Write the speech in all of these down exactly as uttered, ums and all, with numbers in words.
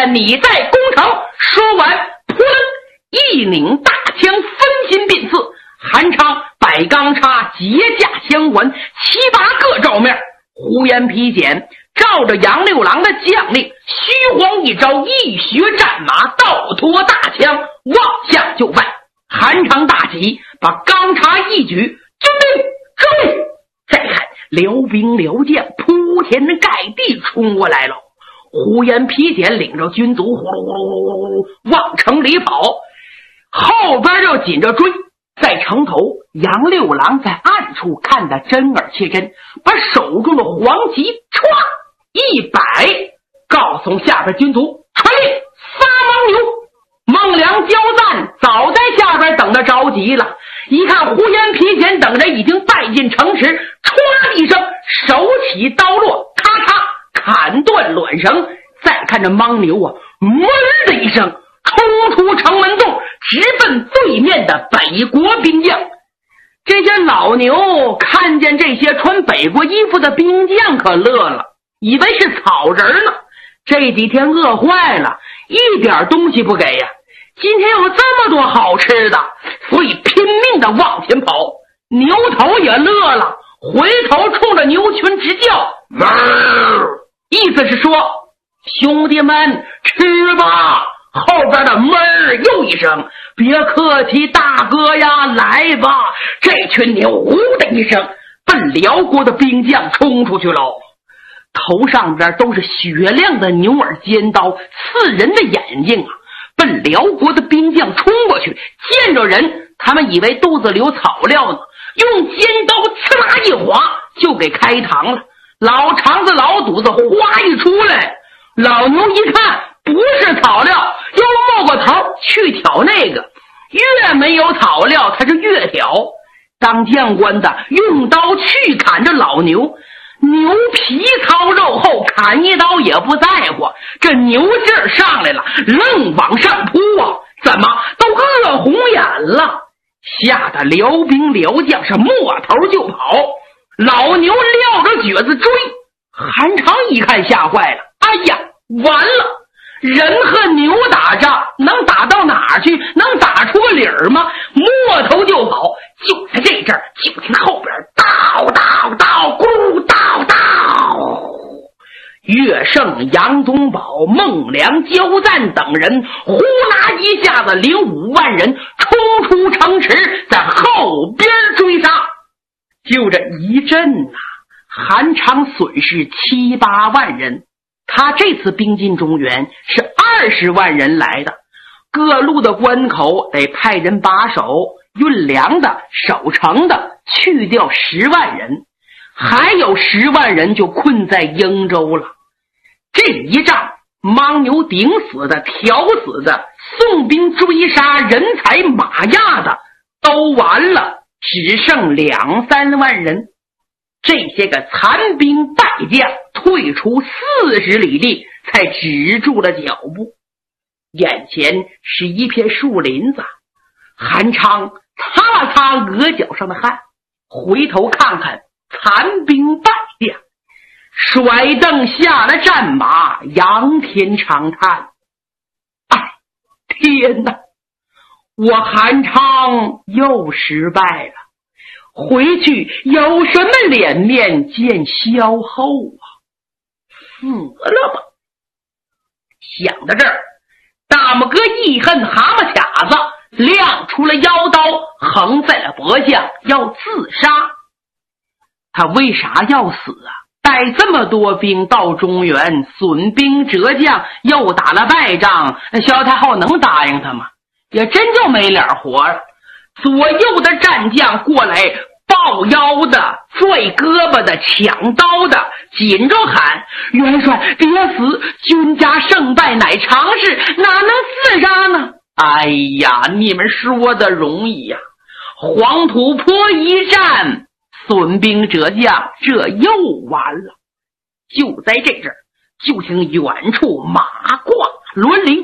愿你在攻城。说完扑棱一拧大枪，分心并刺。韩昌摆钢叉，结架相还，七八个照面。呼延皮简照着杨六郎的将令，虚晃一招，一学战马，倒拖大枪望向就拜。韩昌大喜，把钢叉一举，军兵追！再看辽兵辽将铺天盖地冲过来了。呼延皮简领着军卒呼噜呼噜呼噜呼噜往城里跑，后边就紧着追。在城头，杨六郎在暗处看得真耳切真，把手中的黄旗歘一摆，告诉下边军卒传令撒牦牛。孟良交赞早在下边等着着急了，一看呼延皮简等着已经败进城池，唰一声手起刀落，咔嚓砍断卵绳。再看着牦牛啊，闷的一声冲出城门洞，直奔对面的北国兵将。这些老牛看见这些穿北国衣服的兵将可乐了，以为是草人呢。这几天饿坏了，一点东西不给呀，今天有这么多好吃的，所以拼命的往前跑。牛头也乐了，回头冲着牛群直叫，意思是说兄弟们吃吧。后边的闷儿又一声，别客气大哥呀，来吧。这群牛呼的一声奔辽国的兵将冲出去了，头上边都是雪亮的牛耳尖刀，刺人的眼睛啊。奔辽国的兵将冲过去，见着人他们以为肚子里有草料呢，用尖刀刺啦一划就给开膛了。老肠子老肚子哗一出来，老牛一看不是草料，又摸过头去挑那个，越没有草料他是越挑。当将官的用刀去砍着老牛，牛皮糙肉厚，砍一刀也不在乎，这牛劲儿上来了，愣往上扑啊，怎么都饿红眼了，吓得辽兵辽将是摸头就跑。老牛撂着蹶子追，韩昌一看吓坏了，哎呀完了，人和牛打仗能打到哪儿去，能打出个理儿吗？摸头就跑。就在这阵儿，就听后边叨叨叨咕叨叨，岳胜、杨宗保、孟良、焦赞等人呼啦一下子领五万人冲出城池，在后边追杀。就这一阵啊，韩昌损失七八万人。他这次兵进中原是二十万人来的，各路的关口得派人把守，运粮的、守城的去掉十万人，还有十万人就困在英州了。这一仗，牦牛顶死的、挑死的、宋兵追杀、人踩马压的都完了，只剩两三万人。这些个残兵败将退出四十里地，才止住了脚步。眼前是一片树林子，韩昌擦了擦额角上的汗，回头看看残兵败将，甩蹬下了战马，仰天长叹：哎，天哪，我韩昌又失败了，回去有什么脸面见萧后啊？死了吧！想到这儿，大拇哥一恨蛤蟆卡子，亮出了腰刀，横在了脖项，要自杀。他为啥要死啊？带这么多兵到中原，损兵折将，又打了败仗，萧太后能答应他吗？也真就没脸活了。左右的战将过来抱腰的、拽胳膊的、抢刀的，紧着喊：元帅别死，军家胜败乃常事，哪能自杀呢？哎呀，你们说的容易呀、啊！黄土坡一战，损兵折将，这又完了。就在这阵儿，就听远处马挂轮铃，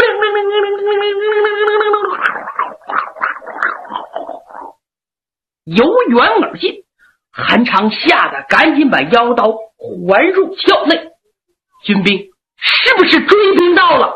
由远而近。韩昌吓得赶紧把腰刀环入鞘内。军兵是不是追兵到了？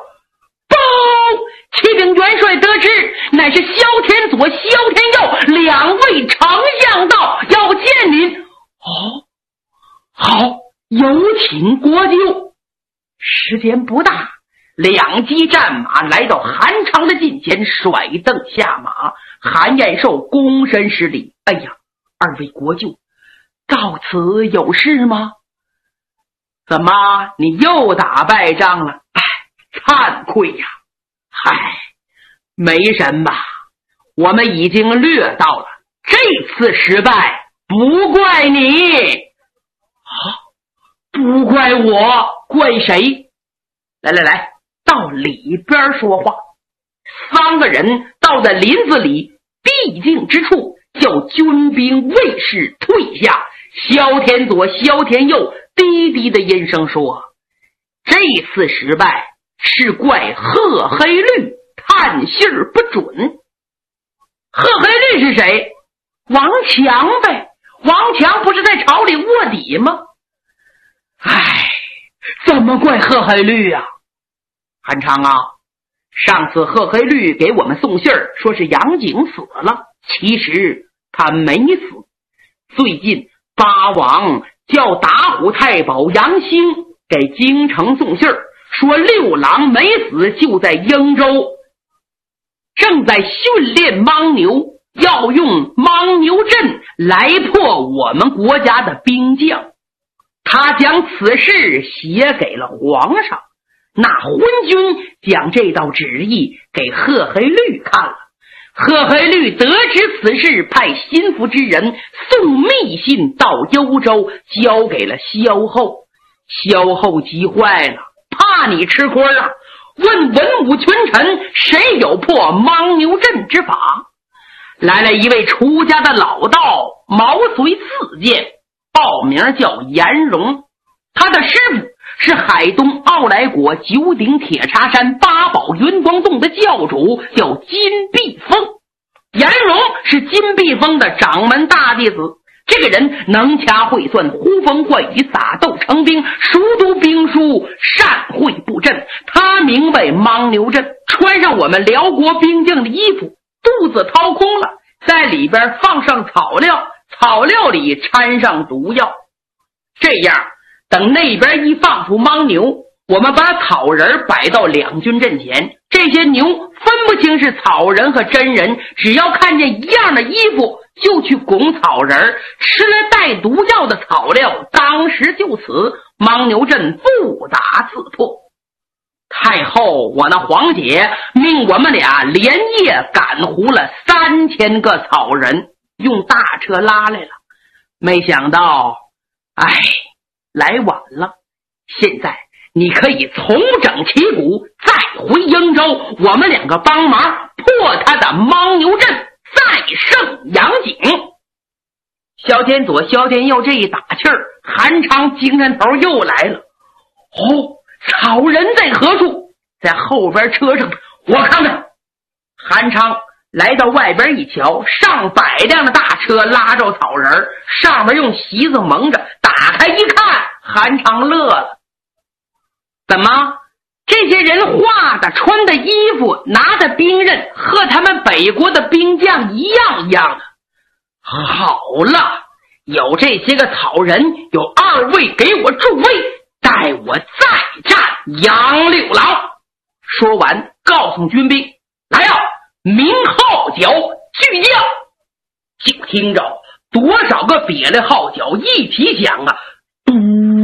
乃是萧天佐、萧天佑两位丞相到，要见您。哦，好，有请国舅。时间不大，两骑战马来到韩昌的近前，甩蹬下马。韩延寿躬身施礼：“哎呀，二位国舅，到此有事吗？怎么你又打败仗了？哎，惭愧呀！嗨，没什么，我们已经略到了，这次失败不怪你。啊，不怪我，怪谁？来来来，到里边说话。”三个人到在林子里僻静之处，叫军兵卫士退下。萧天佐、萧天佑低低的音声说：“这次失败是怪贺黑绿探信儿不准。”贺黑绿是谁？王强呗。王强不是在朝里卧底吗？唉，怎么怪贺黑绿呀？韩昌啊，上次贺黑绿给我们送信儿，说是杨景死了，其实他没死。最近八王叫打虎太保杨兴给京城送信儿，说六郎没死，就在英州，正在训练牦牛，要用牦牛阵来破我们国家的兵将。他将此事写给了皇上，那昏君将这道旨意给贺黑绿看了。贺黑绿得知此事，派心腹之人送密信到幽州，交给了萧后。萧后急坏了，怕你吃亏啊，问文武群臣谁有破牦牛阵之法。来了一位出家的老道，毛遂自荐，报名叫颜荣。他的师傅是海东奥莱国九鼎铁叉山八宝云光洞的教主，叫金碧峰。颜荣是金碧峰的掌门大弟子，这个人能掐会算，呼风唤雨，撒豆成兵，熟读兵书，善会布阵。他名为牦牛阵，穿上我们辽国兵将的衣服，肚子掏空了，在里边放上草料，草料里掺上毒药。这样等那边一放出牦牛，我们把草人摆到两军阵前，这些牛分不清是草人和真人，只要看见一样的衣服就去拱草人，吃了带毒药的草料，当时就死，牦牛阵不打自破。太后我那皇姐命我们俩连夜赶糊了三千个草人，用大车拉来了。没想到，哎，来晚了。现在你可以重整旗鼓，再回英州，我们两个帮忙破他的牦牛阵，再胜杨景。萧天佐、萧天佑这一打气儿，韩昌精神头又来了。哦，草人在何处？在后边车上，我看看。韩昌来到外边一瞧，上百辆的大车拉着草人，上面用席子蒙着，打开一看，韩昌乐了。怎么这些人画的、穿的衣服、拿的兵刃和他们北国的兵将一样一样的？好了，有这些个草人，有二位给我助威，待我再战杨六郎。说完告诉军兵，来呀，鸣号角，聚将。就听着多少个瘪的号角一起响啊，嘟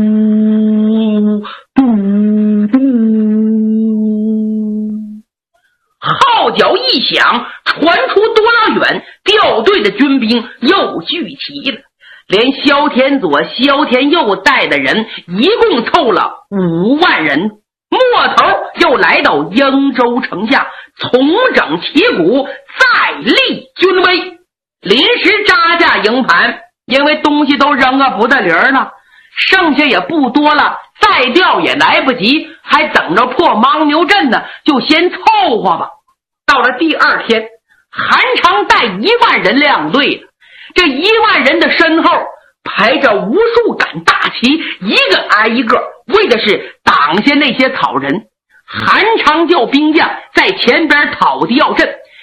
嘟嘟，号角一响，传出多拉远，调队的军兵又聚齐了。连萧天佐、萧天佑带的人一共凑了五万人，末头又来到英州城下，重整旗鼓，再立军威，临时扎架营盘，因为东西都扔个不得零了，剩下也不多了，再调也来不及，还等着破牦牛阵呢，就先凑合吧。到了第二天，韩昌带一万人亮队，这一万人的身后排着无数杆大旗，一个挨一个，为的是挡下那些草人。韩昌叫兵将在前边讨敌要阵，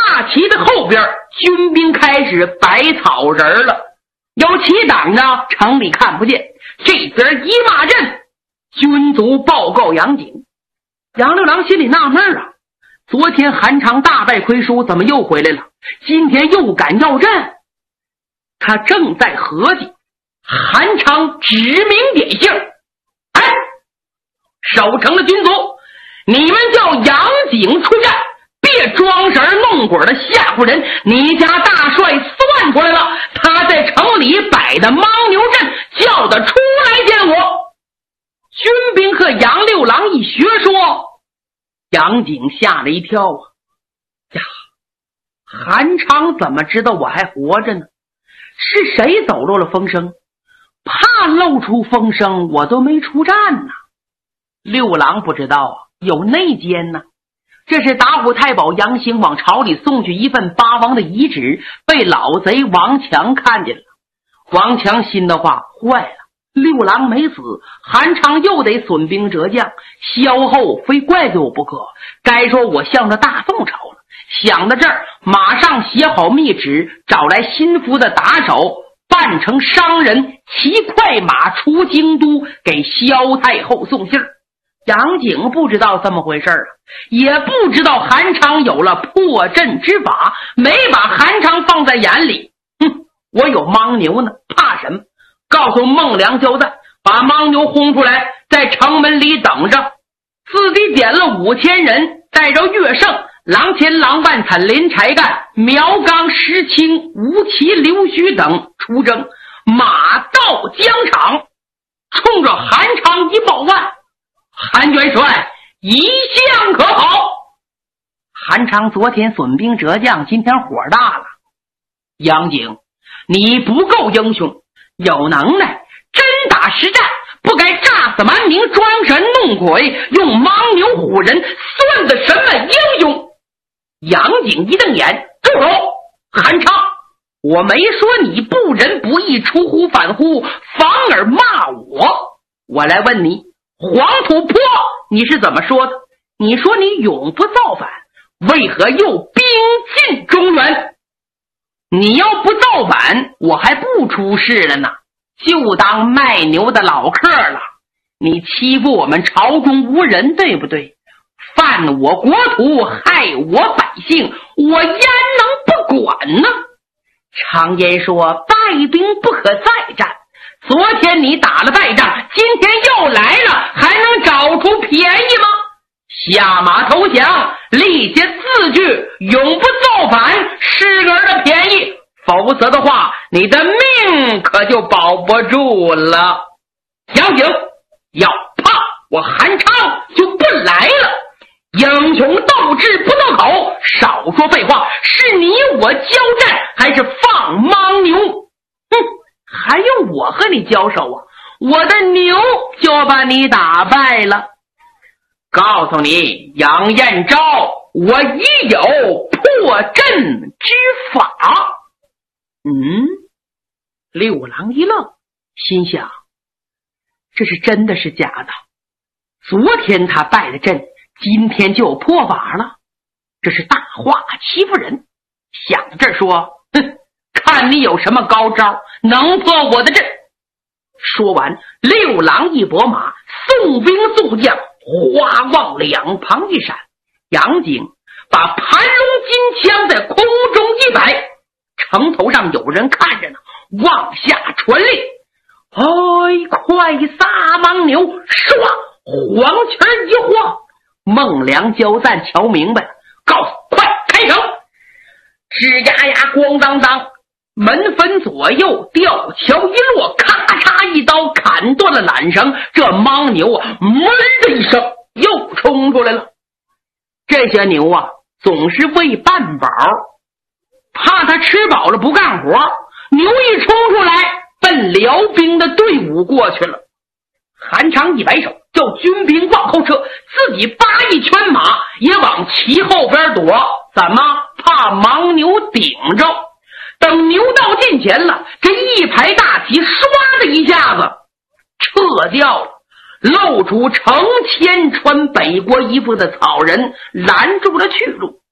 大旗的后边，军兵开始摆草人了。有旗挡着，城里看不见。这边一骂阵，军卒报告杨景。杨六郎心里纳闷啊，昨天韩昌大败亏输，怎么又回来了？今天又敢要阵？他正在合计，韩昌指名点姓，哎，守城的军卒，你们叫杨景出战，别装神弄鬼的吓唬人。你家大帅算出来了，他在城里摆的牦牛阵，叫他出来见我。军兵和杨六郎一学说，杨景吓了一跳啊！呀，韩昌怎么知道我还活着呢？是谁走漏了风声？怕露出风声，我都没出战呢。六郎不知道啊，有内奸呢。这是打虎太保杨兴往朝里送去一份八王的遗旨，被老贼王强看见了。王强心的话坏了，六郎没死，韩昌又得损兵折将，萧后非怪罪我不可。该说我向着大宋朝了。想到这儿，马上写好密旨，找来心腹的打手，扮成商人，骑快马出京都，给萧太后送信儿。杨景不知道这么回事啊，也不知道韩昌有了破阵之法，没把韩昌放在眼里。哼，我有牦牛呢，怕什么？告诉孟良交代，把牦牛轰出来，在城门里等着。自己点了五千人，带着乐胜、郎乾、郎万产、林柴干、苗刚、石青、吴奇、刘须等出征，马到疆场，冲着韩昌一报万。韩元帅一向可好？韩昌昨天损兵折将，今天火大了。杨景，你不够英雄，有能耐真打实战，不该诈死蛮民，装神弄鬼，用牦牛唬人，算的什么英雄？杨景一瞪眼，住手！韩昌，我没说你不仁不义，出乎反乎，反而骂我。我来问你，黄土坡你是怎么说的？你说你永不造反，为何又兵进中原？你要不造反，我还不出事了呢，就当卖牛的老客了。你欺负我们朝中无人，对不对？犯我国土，害我百姓，我焉能不管呢？常言说，败兵不可再战。昨天你打了败仗，今天又来了，还能找出便宜吗？下马投降，立下字据，永不造反，是儿的便宜，否则的话，你的命可就保不住了。杨景，要怕我韩昌就不来了。英雄斗志不斗口，少说废话，是你我交战，还是放牦牛？哼，还用我和你交手啊？我的牛就把你打败了。告诉你，杨彦昭，我已有破阵之法。嗯，六郎一愣，心想，这是真的是假的？昨天他败了阵，今天就有破法了，这是大话欺负人。想到这儿说，哼，看你有什么高招能破我的阵。说完，六郎一拨马，送兵送将，花往两旁一闪。杨景把盘龙金枪在空中一摆，城头上有人看着呢，往下传令：哎，快撒牦牛！唰，黄旗一晃，孟良交战瞧明白了，告诉快开城！吱呀呀，咣当当，门分左右，吊桥一落，咔嚓一刀砍断了缆绳。这牦牛啊，闷的一声又冲出来了。这些牛啊，总是喂半饱，怕他吃饱了不干活，牛一冲出来，奔辽兵的队伍过去了。韩昌一摆手，叫军兵往后撤，自己扒一圈马，也往旗后边躲。怎么？怕牦牛顶着。等牛到近前了，这一排大旗唰的一下子撤掉了，露出成千穿北国衣服的草人拦住了去路。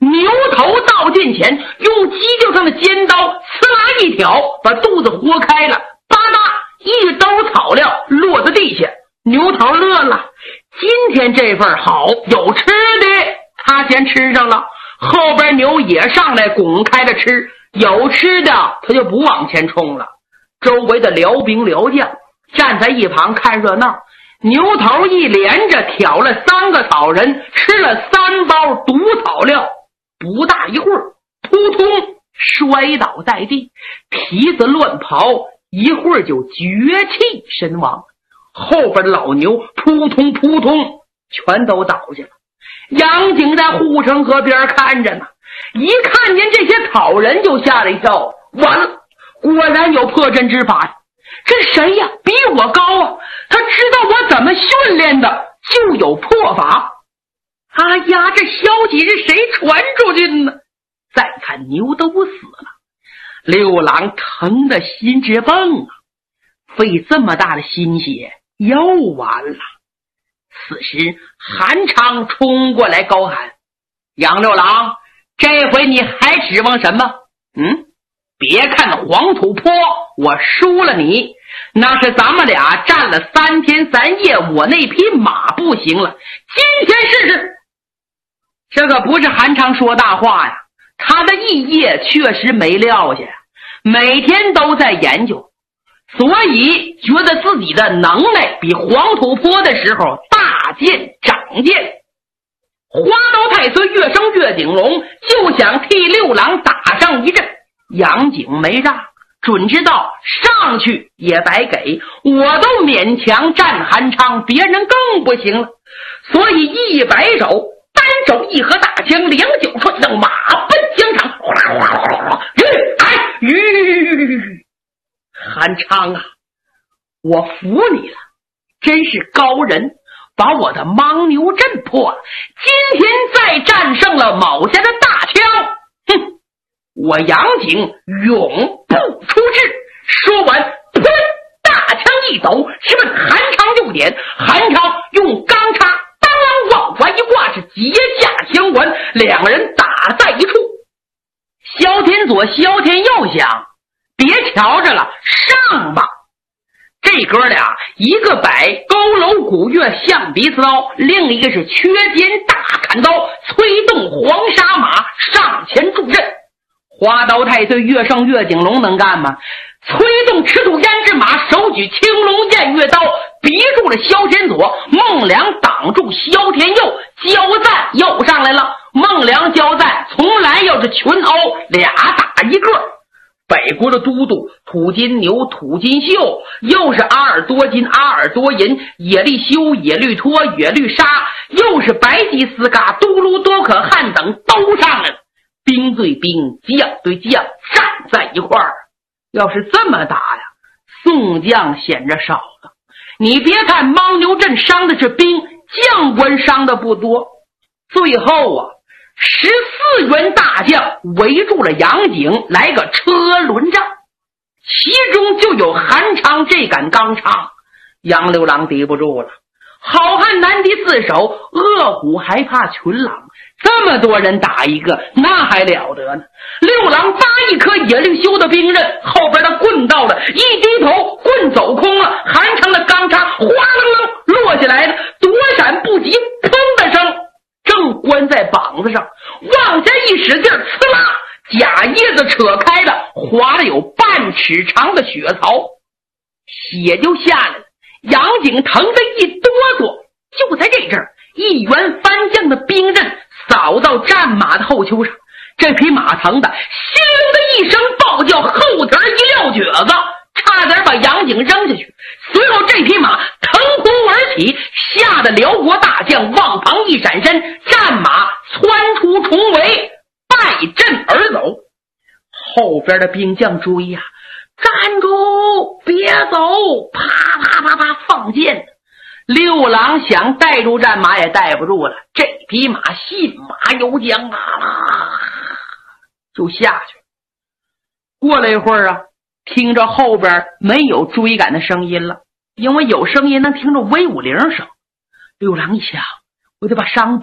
牛头到近前，用犄角上的尖刀呲啦一挑，把肚子豁开了，吧嗒一兜草料落在地下。牛头乐了，今天这份好，有吃的，他先吃上了，后边牛也上来拱开了吃，有吃的他就不往前冲了。周围的辽兵辽将站在一旁看热闹，牛头一连着挑了三个草人，吃了三包毒草料，不大一会儿扑通摔倒在地，蹄子乱跑，一会儿就绝气身亡。后边的老牛扑通扑通全都倒下了。杨景在护城河边看着呢，一看见这些草人就吓了一跳，完了，果然有破阵之法呀！这谁呀？比我高啊！他知道我怎么训练的，就有破法。哎呀，这消息是谁传出去的呢？再看牛都死了，六郎疼得心直蹦啊，费这么大的心血又完了。此时韩昌冲过来高喊：杨六郎，这回你还指望什么？嗯，别看黄土坡我输了你，那是咱们俩战了三天三夜，我那匹马不行了，今天试试。这个不是韩昌说大话呀，他的异业确实没撂下，每天都在研究，所以觉得自己的能耐比黄土坡的时候大见长见。花刀太岁越升越景龙就想替六郎打上一阵，杨景没让，准知道上去也白给，我都勉强战韩昌，别人更不行了，所以一摆手，单手一合大枪，两脚踹到马奔疆场，哗啦哗啦哗啦哗啦，哎，吁！韩昌啊，我服你了，真是高人，把我的牦牛阵破了，今天再战胜了某家的大枪，哼，我杨景永不出世。说完，噗，大枪一抖，直奔韩昌右点。韩昌用钢叉当啷往怀一挂，是结架相还，两个人打在一处。萧天左萧天右想，别瞧着了，上吧。这哥俩一个摆佝偻古月象鼻子刀，另一个是缺肩大砍刀，催动黄沙马上前助阵。花刀太岁越胜越景龙能干吗？催动赤兔胭脂马，手举青龙偃月刀，逼住了萧天左，孟良挡住萧天右，交战又上来了。孟良交战从来又是群殴，俩打一个。北国的都督土金牛土金秀，又是阿尔多金阿尔多银，野利修野律托野律沙，又是白吉斯嘎都卢多可汗等都上来了，兵对兵，将对将站在一块儿。要是这么打呀，宋将显着少了。你别看牦牛阵伤的是兵，将官伤的不多。最后啊，十四员大将围住了杨景，来个车轮战，其中就有韩昌这杆钢叉。杨六郎敌不住了，好汉难敌四手，恶虎还怕群狼，这么多人打一个，那还了得呢。六郎搭一颗野绿修的兵刃，后边的棍到了，一低头棍走空了，韩昌的钢叉哗楞楞落下来了，躲闪不及，砰的声正关在膀子上，往下一使劲，呲啦，假叶子扯开了，划了有半尺长的血槽，血就下来了。杨景疼得一哆嗦，就在这阵儿，一员翻将的兵刃扫到战马的后丘上，这匹马疼的心灵的一声暴叫，后蹄一撂蹶子，差点把杨景扔下去。随后这匹马腾空而起，吓得辽国大将往旁一闪身，战马窜出重围，败阵而走。后边的兵将追呀、啊，站住，别走，啪啪啪啪放箭。六郎想带住战马也带不住了，这匹马信马由缰啊，就下去了。过了一会儿啊，听着后边没有追赶的声音了，因为有声音能听着威武铃声。六郎一想，我得把伤